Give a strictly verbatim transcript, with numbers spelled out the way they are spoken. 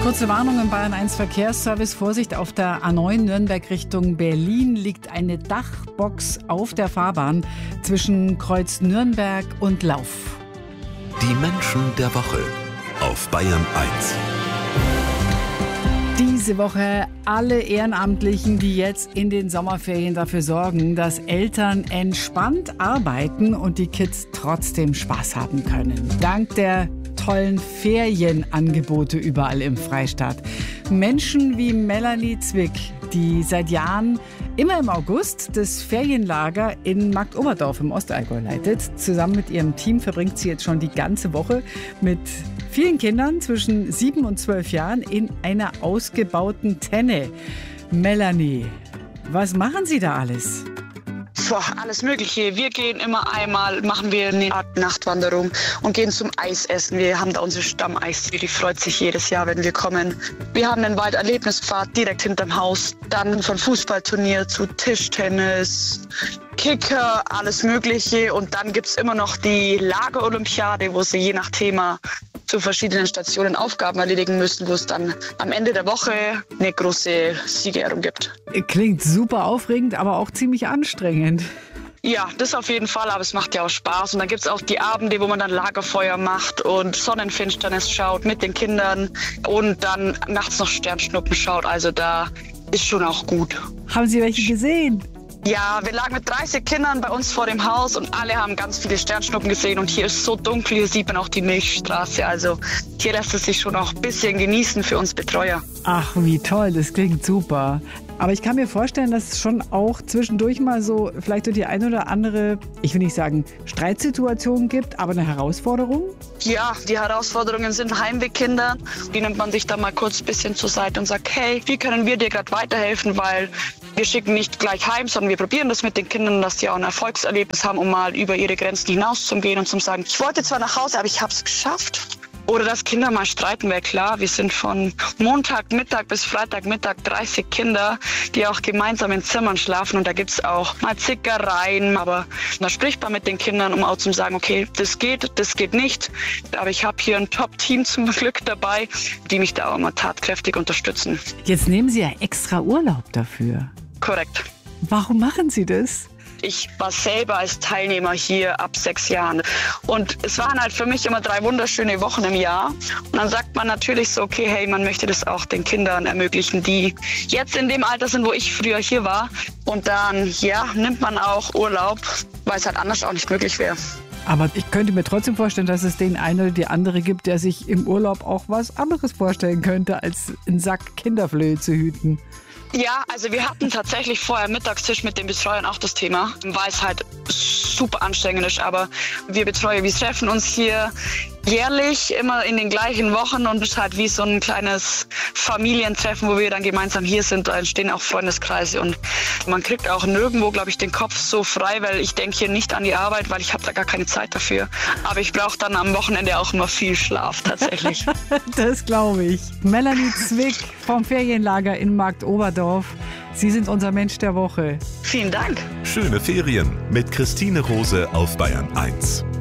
Kurze Warnung im Bayern eins Verkehrsservice. Vorsicht, auf der A neun Nürnberg Richtung Berlin liegt eine Dachbox auf der Fahrbahn zwischen Kreuz Nürnberg und Lauf. Die Menschen der Woche auf Bayern eins. Diese Woche alle Ehrenamtlichen, die jetzt in den Sommerferien dafür sorgen, dass Eltern entspannt arbeiten und die Kids trotzdem Spaß haben können. Dank der tollen Ferienangebote überall im Freistaat. Menschen wie Melanie Zwick, die seit Jahren immer im August das Ferienlager in Marktoberdorf im Ostallgäu leitet. Zusammen mit ihrem Team verbringt sie jetzt schon die ganze Woche mit vielen Kindern zwischen sieben und zwölf Jahren in einer ausgebauten Tenne. Melanie, was machen Sie da alles? Boah, alles Mögliche. Wir gehen immer einmal, machen wir eine Art Nachtwanderung und gehen zum Eisessen. Wir haben da unsere Stammeisdiele, die freut sich jedes Jahr, wenn wir kommen. Wir haben einen Walderlebnispfad direkt hinterm Haus. Dann von Fußballturnier zu Tischtennis, Kicker, alles Mögliche. Und dann gibt es immer noch die Lagerolympiade, wo sie je nach Thema zu verschiedenen Stationen Aufgaben erledigen müssen, wo es dann am Ende der Woche eine große Siegerehrung gibt. Klingt super aufregend, aber auch ziemlich anstrengend. Ja, das auf jeden Fall, aber es macht ja auch Spaß. Und dann gibt es auch die Abende, wo man dann Lagerfeuer macht und Sonnenfinsternis schaut mit den Kindern und dann nachts noch Sternschnuppen schaut. Also da ist schon auch gut. Haben Sie welche gesehen? Ja, wir lagen mit dreißig Kindern bei uns vor dem Haus und alle haben ganz viele Sternschnuppen gesehen. Und hier ist so dunkel, hier sieht man auch die Milchstraße. Also hier lässt es sich schon auch ein bisschen genießen für uns Betreuer. Ach, wie toll, das klingt super. Aber ich kann mir vorstellen, dass es schon auch zwischendurch mal so vielleicht so die eine oder andere, ich will nicht sagen Streitsituation gibt, aber eine Herausforderung? Ja, die Herausforderungen sind Heimwegkinder. Die nimmt man sich dann mal kurz ein bisschen zur Seite und sagt, hey, wie können wir dir gerade weiterhelfen, weil wir schicken nicht gleich heim, sondern wir probieren das mit den Kindern, dass sie auch ein Erfolgserlebnis haben, um mal über ihre Grenzen hinauszugehen und zu sagen, ich wollte zwar nach Hause, aber ich habe es geschafft. Oder dass Kinder mal streiten, wäre klar. Wir sind von Montagmittag bis Freitagmittag dreißig Kinder, die auch gemeinsam in Zimmern schlafen. Und da gibt es auch mal Zickereien. Aber da spricht man mit den Kindern, um auch zu sagen, okay, das geht, das geht nicht. Aber ich habe hier ein Top-Team zum Glück dabei, die mich da auch mal tatkräftig unterstützen. Jetzt nehmen Sie ja extra Urlaub dafür. Korrekt. Warum machen Sie das? Ich war selber als Teilnehmer hier ab sechs Jahren. Und es waren halt für mich immer drei wunderschöne Wochen im Jahr. Und dann sagt man natürlich so, okay, hey, man möchte das auch den Kindern ermöglichen, die jetzt in dem Alter sind, wo ich früher hier war. Und dann, ja, nimmt man auch Urlaub, weil es halt anders auch nicht möglich wäre. Aber ich könnte mir trotzdem vorstellen, dass es den einen oder die andere gibt, der sich im Urlaub auch was anderes vorstellen könnte, als einen Sack Kinderflöhe zu hüten. Ja, also wir hatten tatsächlich vorher Mittagstisch mit den Betreuern auch das Thema, weil es halt super anstrengend ist. Aber wir Betreuer, wir treffen uns hier jährlich immer in den gleichen Wochen und es ist halt wie so ein kleines Familientreffen, wo wir dann gemeinsam hier sind. Da entstehen auch Freundeskreise und man kriegt auch nirgendwo, glaube ich, den Kopf so frei, weil ich denke hier nicht an die Arbeit, weil ich habe da gar keine Zeit dafür. Aber ich brauche dann am Wochenende auch immer viel Schlaf tatsächlich. Das glaube ich. Melanie Zwick vom Ferienlager in Marktoberdorf. Sie sind unser Mensch der Woche. Vielen Dank. Schöne Ferien mit Christine Rose auf Bayern eins.